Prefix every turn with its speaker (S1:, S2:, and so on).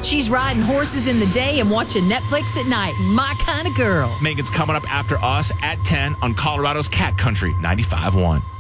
S1: She's riding horses in the day and watching Netflix at night. My kind of girl.
S2: Megan's coming up after us at 10 on Colorado's Cat Country 95.1.